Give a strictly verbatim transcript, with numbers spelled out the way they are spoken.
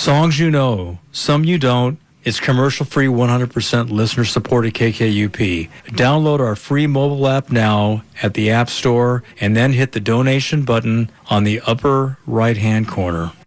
Songs you know, some you don't. It's commercial-free, one hundred percent listener-supported K K U P. Download our free mobile app now at the App Store and then hit the donation button on the upper right-hand corner.